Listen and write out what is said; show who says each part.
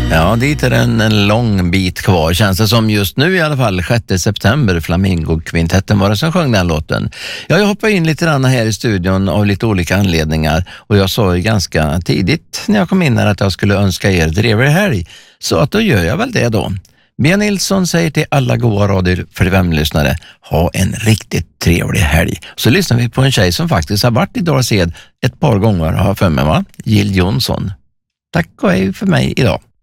Speaker 1: Ja, dit är en lång bit kvar. Känns det som just nu i alla fall, 6 september, Flamingo-kvintetten var det som sjöng den låten. Ja, jag hoppar in lite grann här i studion av lite olika anledningar. Och jag sa ju ganska tidigt när jag kom in här att jag skulle önska er trevlig helg. Så att då gör jag väl det då. Bea Nilsson säger till alla goa Radio 45-lyssnare, ha en riktigt trevlig helg. Så lyssnar vi på en tjej som faktiskt har varit i Dals Ed ett par gånger, har för mig, va? Jill Johnson. Tack och hej för mig idag.